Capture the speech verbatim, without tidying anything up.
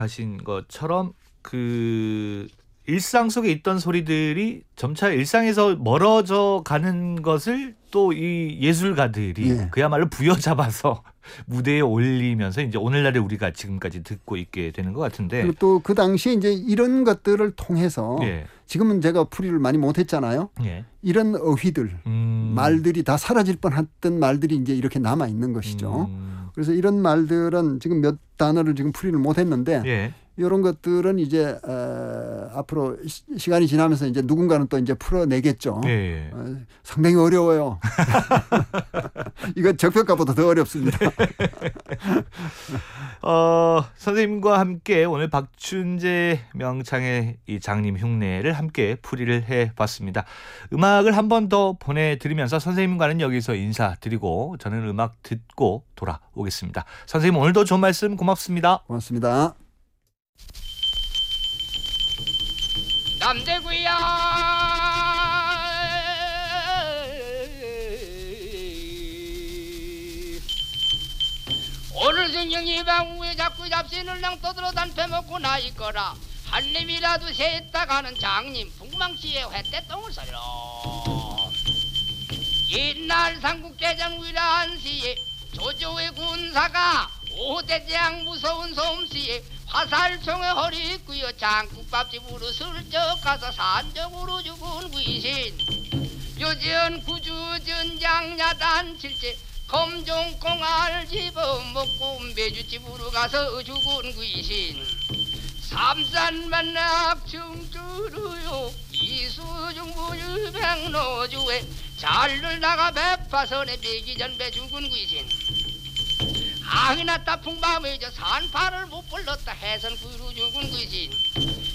하신 것처럼 그 일상 속에 있던 소리들이 점차 일상에서 멀어져 가는 것을 또 이 예술가들이 예. 그야말로 부여잡아서 무대에 올리면서 이제 오늘날에 우리가 지금까지 듣고 있게 되는 것 같은데. 그리고 또 그 당시에 이제 이런 것들을 통해서 예. 지금은 제가 풀이를 많이 못했잖아요. 예. 이런 어휘들, 음. 말들이 다 사라질 뻔했던 말들이 이제 이렇게 남아 있는 것이죠. 음. 그래서 이런 말들은 지금 몇 단어를 지금 풀이를 못했는데 예. 이런 것들은 이제 어, 앞으로 시, 시간이 지나면서 이제 누군가는 또 이제 풀어내겠죠. 예. 어, 상당히 어려워요. 이거 적벽가보다 더 어렵습니다. 어, 선생님과 함께 오늘 박춘재 명창의 이 장님 흉내를 함께 풀이를 해봤습니다. 음악을 한 번 더 보내드리면서 선생님과는 여기서 인사드리고 저는 음악 듣고 돌아오겠습니다. 선생님 오늘도 좋은 말씀 고맙습니다. 고맙습니다. 남대구야 오늘 저녁이 방구에 자꾸 잡신을 낭 떠들어 단패 먹고 나있거라 한 입이라도 셋다 가는 장님 북망시에 회떼똥을 썰어 옛날 삼국대장 위라한 시에 조조의 군사가 오대장 무서운 솜씨에 화살총에 허리 끄여 장국밥집으로 슬쩍 가서 산적으로 죽은 귀신 요전 구주전장 야단 칠제 검종콩알 집어먹고 매주집으로 가서 죽은 귀신 삼산 만낙 중주루요 이수중부유 백로주에 잘를 나가 백파선에 배기전배 죽은 귀신 아이나 따풍밤에 저 산파를 못 불렀다 해선 구루 죽은 귀신